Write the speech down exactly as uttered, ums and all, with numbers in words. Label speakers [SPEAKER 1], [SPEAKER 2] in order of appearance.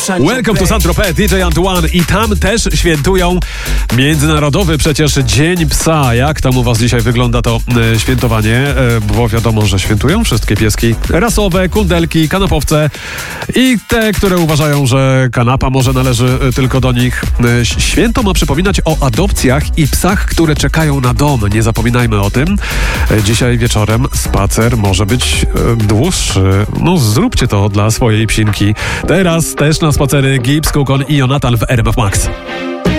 [SPEAKER 1] Welcome to Saint-Tropez, D J Antoine i tam też świętują Międzynarodowy przecież Dzień Psa. Jak tam u was dzisiaj wygląda to e, świętowanie? E, bo wiadomo, że świętują wszystkie pieski rasowe, kundelki, kanapowce i te, które uważają, że kanapa może należy e, tylko do nich. E, święto ma przypominać o adopcjach i psach, które czekają na dom. Nie zapominajmy o tym. E, dzisiaj wieczorem spacer może być e, dłuższy. No zróbcie to dla swojej psinki. Teraz też na spacery Gibbs, Kukon i Jonathan w R M F Max.